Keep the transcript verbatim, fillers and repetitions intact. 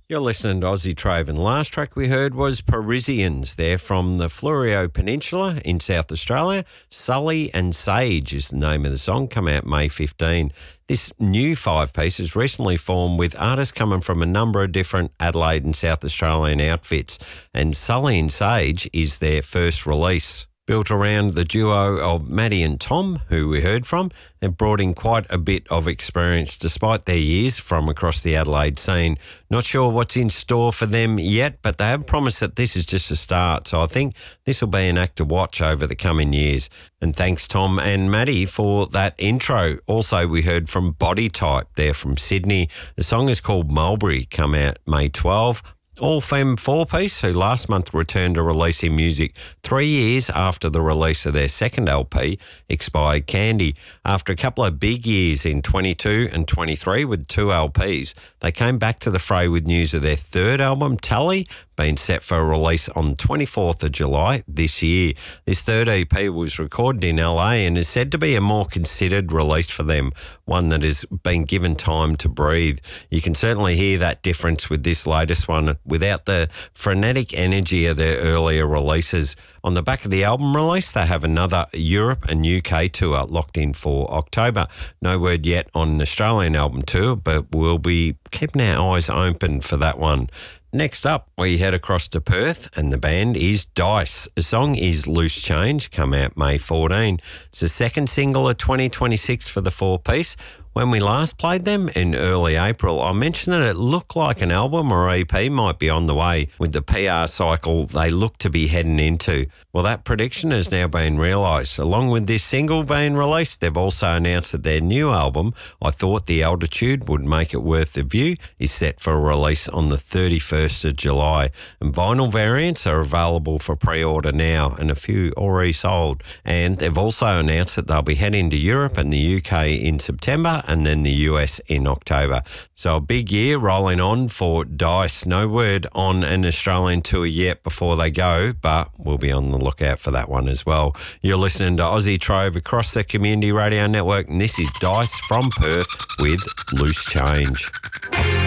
You're listening to Aussie Trove, and the last track we heard was Parisians. They're from the Fleurieu Peninsula in South Australia. Sully and Sage is the name of the song, come out May fifteenth. This new five-piece is recently formed with artists coming from a number of different Adelaide and South Australian outfits, and Sully and Sage is their first release. Built around the duo of Maddie and Tom, who we heard from. They've brought in quite a bit of experience despite their years from across the Adelaide scene. Not sure what's in store for them yet, but they have promised that this is just a start. So I think this will be an act to watch over the coming years. And thanks, Tom and Maddie, for that intro. Also, we heard from Body Type. They're from Sydney. The song is called Mulberry, come out May twelfth. All-femme four-piece who last month returned to releasing music three years after the release of their second L P, Expired Candy. After a couple of big years in twenty-two and twenty-three with two L Ps, they came back to the fray with news of their third album, Tally, being set for a release on twenty-fourth of July this year. This third E P was recorded in L A and is said to be a more considered release for them, one that has been given time to breathe. You can certainly hear that difference with this latest one without the frenetic energy of their earlier releases. On the back of the album release, they have another Europe and U K tour locked in for October. No word yet on an Australian album tour, but we'll be keeping our eyes open for that one. Next up, we head across to Perth, and the band is Dice. The song is Loose Change, come out May fourteenth. It's the second single of twenty twenty-six for the four-piece. When we last played them in early April, I mentioned that it looked like an album or E P might be on the way with the P R cycle they look to be heading into. Well, that prediction has now been realised. Along with this single being released, they've also announced that their new album, I Thought the Altitude Would Make It Worth the View, is set for a release on the thirty-first of July. And vinyl variants are available for pre-order now, and a few already sold. And they've also announced that they'll be heading to Europe and the U K in September, and then the U S in October. So a big year rolling on for Dice. No word on an Australian tour yet before they go, but we'll be on the lookout for that one as well. You're listening to Aussie Trove across the Community Radio Network, and this is Dice from Perth with Loose Change.